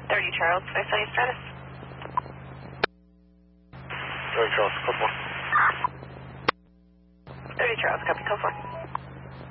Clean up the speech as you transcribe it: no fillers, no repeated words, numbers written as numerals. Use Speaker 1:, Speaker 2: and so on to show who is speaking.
Speaker 1: 30 Charles, can I tell you status?
Speaker 2: 30 Charles, code 4.
Speaker 1: 30 Charles, copy, code 4.